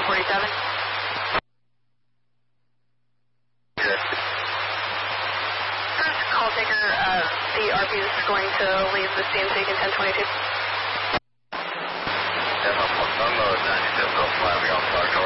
247. First call taker, the RP is going to leave the scene taking 1022. Yeah, I'm on 9705, we got fire call.